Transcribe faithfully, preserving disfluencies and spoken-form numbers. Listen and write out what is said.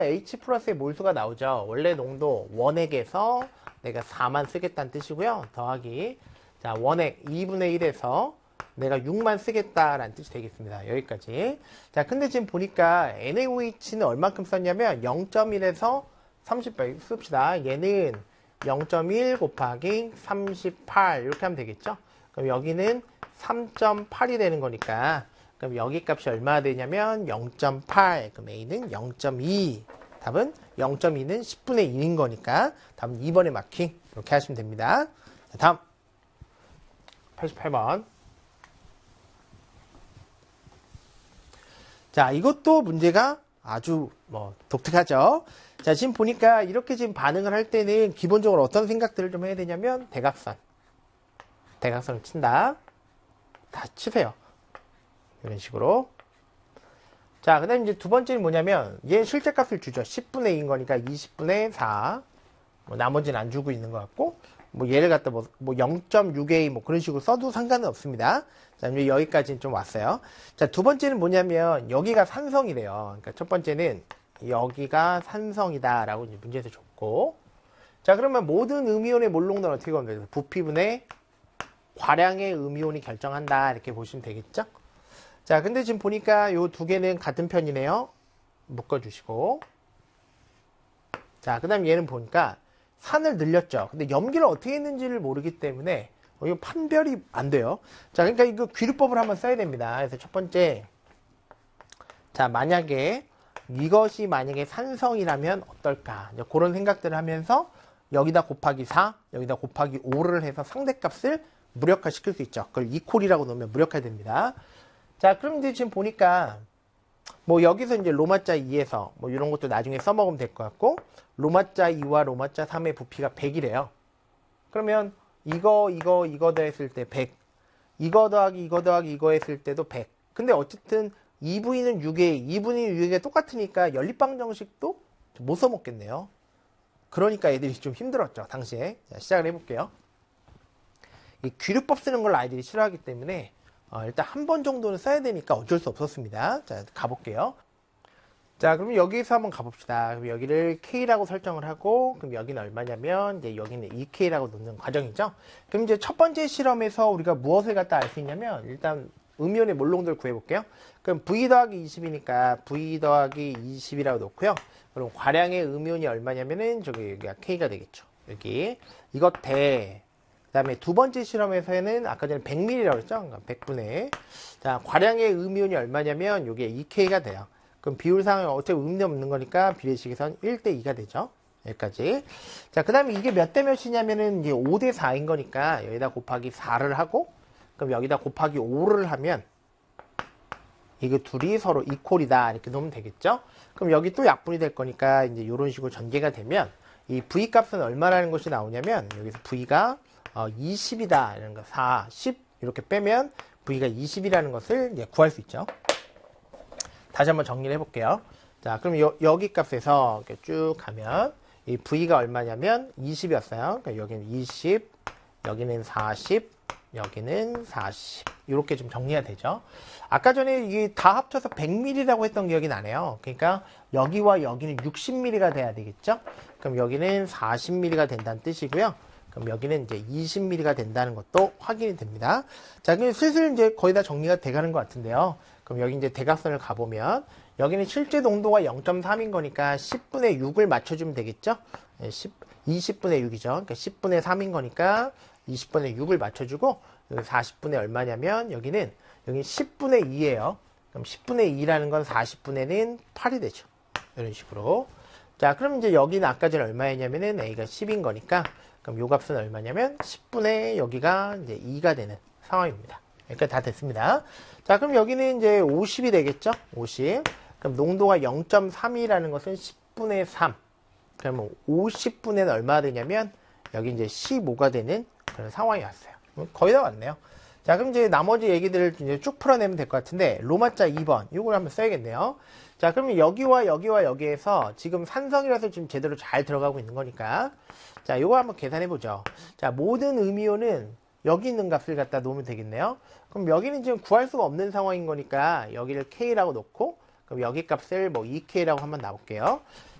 H 플러스의 몰수가 나오죠. 원래 농도 원액에서 내가 사만 쓰겠다는 뜻이고요. 더하기 자 원액 이분의 일에서 내가 육만 쓰겠다라는 뜻이 되겠습니다. 여기까지. 자 근데 지금 보니까 엔에이오에이치는 얼만큼 썼냐면 영 점 일에서 삼십팔 씁시다. 얘는 영 점 일 곱하기 삼십팔 이렇게 하면 되겠죠. 그럼 여기는 삼 점 팔이 되는 거니까 그럼 여기 값이 얼마나 되냐면 영 점 팔. 그럼 A는 영 점 이. 답은 영 점 이는 십분의 일인 거니까 답은 이 번에 마킹. 이렇게 하시면 됩니다. 자, 다음 팔십팔 번. 자, 이것도 문제가 아주 뭐 독특하죠. 자, 지금 보니까 이렇게 지금 반응을 할 때는 기본적으로 어떤 생각들을 좀 해야 되냐면 대각선. 대각선을 친다. 다 치세요. 이런 식으로. 자, 그 다음에 이제 두 번째는 뭐냐면, 얘 실제값을 주죠. 십분의 이인 거니까 이십분의 사. 뭐, 나머지는 안 주고 있는 것 같고, 뭐, 얘를 갖다 뭐, 뭐 영 점 육 에이 뭐 그런 식으로 써도 상관은 없습니다. 자, 이제 여기까지는 좀 왔어요. 자, 두 번째는 뭐냐면, 여기가 산성이래요. 그러니까 첫 번째는 여기가 산성이다라고 이제 문제에서 줬고, 자, 그러면 모든 음이온의 몰농도는 어떻게 보면 부피분의 과량의 음이온이 결정한다. 이렇게 보시면 되겠죠? 자, 근데 지금 보니까 요 두 개는 같은 편이네요. 묶어주시고. 자, 그 다음 얘는 보니까 산을 늘렸죠. 근데 염기를 어떻게 했는지를 모르기 때문에 어, 이거 판별이 안 돼요. 자, 그러니까 이거 귀류법을 한번 써야 됩니다. 그래서 첫 번째. 자, 만약에 이것이 만약에 산성이라면 어떨까. 이제 그런 생각들을 하면서 여기다 곱하기 사, 여기다 곱하기 오를 해서 상대값을 무력화시킬 수 있죠. 그걸 이퀄이라고 넣으면 무력화됩니다. 자, 그럼 이제 지금 보니까, 뭐, 여기서 이제 로마자 이에서, 뭐, 이런 것도 나중에 써먹으면 될 것 같고, 로마자 이와 로마자 삼의 부피가 백이래요. 그러면, 이거, 이거, 이거 더했을 때 백. 이거 더하기, 이거 더하기, 이거 했을 때도 백. 근데 어쨌든, 이 부위는 육 에이, 이 부위는 육 에이가 똑같으니까 연립방 정식도 못 써먹겠네요. 그러니까 애들이 좀 힘들었죠, 당시에. 자, 시작을 해볼게요. 이 귀류법 쓰는 걸 아이들이 싫어하기 때문에, 어, 일단 한 번 정도는 써야 되니까 어쩔 수 없었습니다. 자, 가볼게요. 자, 그럼 여기서 한번 가봅시다. 그럼 여기를 K라고 설정을 하고, 그럼 여기는 얼마냐면, 이제 여기는 이 케이라고 놓는 과정이죠. 그럼 이제 첫 번째 실험에서 우리가 무엇을 갖다 알 수 있냐면, 일단 음이온의 몰농도를 구해볼게요. 그럼 V 더하기 이십이니까 V 더하기 이십이라고 놓고요. 그럼 과량의 음이온이 얼마냐면은, 저기, 여기가 K가 되겠죠. 여기. 이것 대, 그 다음에 두 번째 실험에서는 아까 전에 백 밀리리터라고 했죠? 백분의. 자, 과량의 음이온이 얼마냐면 요게 이 케이가 돼요. 그럼 비율상은 어차피 음이 없는 거니까 비례식에선 일 대 이가 되죠. 여기까지. 자, 그 다음에 이게 몇 대 몇이냐면은 이제 오 대 사인 거니까 여기다 곱하기 사를 하고 그럼 여기다 곱하기 오를 하면 이거 둘이 서로 이퀄이다. 이렇게 놓으면 되겠죠? 그럼 여기 또 약분이 될 거니까 이제 이런 식으로 전개가 되면 이 V 값은 얼마라는 것이 나오냐면 여기서 V가 어, 이십이다. 이런 거, 사, 십. 이렇게 빼면 V가 이십이라는 것을 이제 구할 수 있죠. 다시 한번 정리를 해볼게요. 자, 그럼 여, 여기 값에서 이렇게 쭉 가면 이 V가 얼마냐면 이십이었어요. 그러니까 여기는 이십, 여기는 사십, 여기는 사십. 이렇게 좀 정리가 되죠. 아까 전에 이게 다 합쳐서 백 밀리리터라고 했던 기억이 나네요. 그러니까 여기와 여기는 육십 밀리리터가 돼야 되겠죠. 그럼 여기는 사십 밀리리터가 된다는 뜻이고요. 그럼 여기는 이제 이십 밀리리터가 된다는 것도 확인이 됩니다. 자, 그럼 슬슬 이제 거의 다 정리가 돼가는 것 같은데요. 그럼 여기 이제 대각선을 가보면 여기는 실제 농도가 영 점 삼인 거니까 십분의 육을 맞춰주면 되겠죠? 십, 이십분의 육이죠. 그러니까 십분의 삼인 거니까 이십분의 육을 맞춰주고 여기 사십분의 얼마냐면 여기는 여기 십분의 이예요. 그럼 십분의 이라는 건 사십분의는 팔이 되죠. 이런 식으로. 자, 그럼 이제 여기는 아까 전에 얼마였냐면은 A가 십인 거니까 그럼 요 값은 얼마냐면 십분의 여기가 이제 이가 되는 상황입니다. 그러니까 다 됐습니다. 자, 그럼 여기는 이제 오십이 되겠죠? 오십. 그럼 농도가 영 점 삼이라는 것은 십분의 삼. 그러면 오십분의는 얼마가 되냐면 여기 이제 십오가 되는 그런 상황이 왔어요. 거의 다 왔네요. 자, 그럼 이제 나머지 얘기들을 이제 쭉 풀어내면 될 것 같은데 로마자 이 번 이걸 한번 써야겠네요. 자, 그러면 여기와 여기와 여기에서 지금 산성이라서 지금 제대로 잘 들어가고 있는 거니까 자, 요거 한번 계산해 보죠. 자, 모든 음이온은 여기 있는 값을 갖다 놓으면 되겠네요. 그럼 여기는 지금 구할 수가 없는 상황인 거니까 여기를 K라고 놓고 그럼 여기 값을 뭐 이 케이라고 한번 놔볼게요.